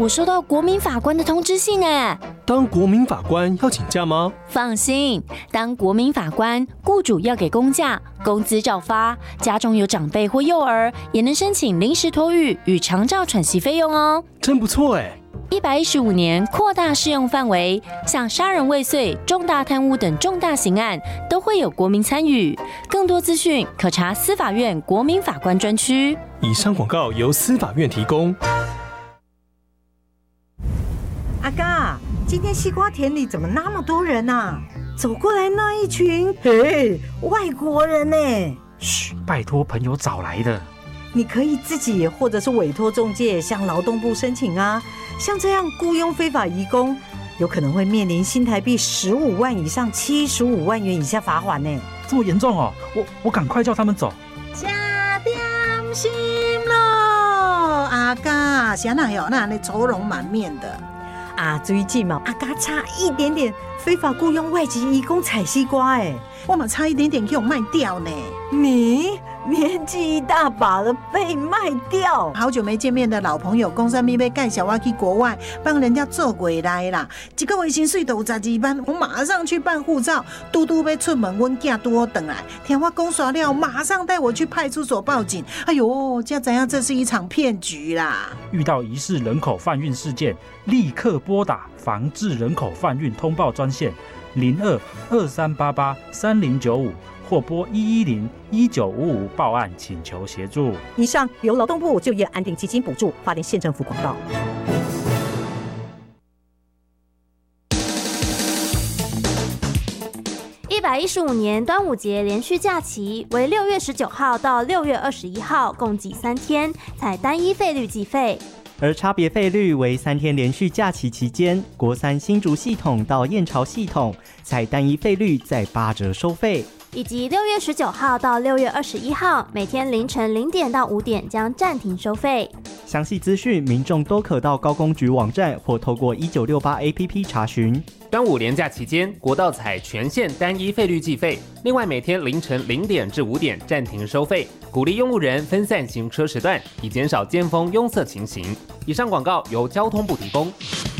我收到国民法官的通知信呢。 当国民法官要请假吗？ 放心，当国民法官，雇主要给公假，工资照发，家中有长辈或幼儿，也能申请临时托育与长照喘息费用哦。 真不错哎 ！115年扩大适用范围，像杀人未遂、重大贪污等重大刑案都会有国民参与。更多资讯可查司法院国民法官专区。 以上广告由司法院提供。 阿嘎，今天西瓜田里怎么那么多人啊？走过来那一群，嘿，外国人呢？ 嘘，拜托朋友找来的。 你可以自己或者是委托中介向劳动部申请啊。像这样雇佣非法移工，有可能会面临新台币15万以上75万元以下罚款呢。 这么严重哦？我赶快叫他们走。 吃点心咯，阿嘎，谁哪有那愁容满面的？ 啊，最近嘛，阿嘎差一点点非法雇佣外籍移工采西瓜， 我们差一点点给我卖掉呢。 你年纪一大把了，被卖掉？ 好久没见面的老朋友，公司咪被介绍我去国外帮人家做回来啦。一个月薪水都有12万，我马上去办护照。嘟嘟要出门，阮囝拄好回来，听我讲煞了，马上带我去派出所报警。哎呦，才知影这是一场骗局啦！ 遇到疑似人口贩运事件，立刻拨打防治人口贩运通报专线02-2388-3095。或拨110-1955报案请求协助。 以上由劳动部就业安定基金补助，花莲县政府广告。 115年端午节连续假期为6月19号到6月21号，共计3天，采单一费率计费。 而差别费率为3天连续假期期间，国三新竹系统到燕巢系统，采单一费率再8折收费。 以及6月19号到6月21号，每天凌晨0点到5点将暂停收费。 详细资讯，民众都可到高公局网站或透过1968 APP 查询。 端午连假期间，国道采全线单一费率计费，另外每天凌晨0点至5点暂停收费，鼓励用路人分散行车时段，以减少尖峰拥塞情形。以上广告由交通部提供。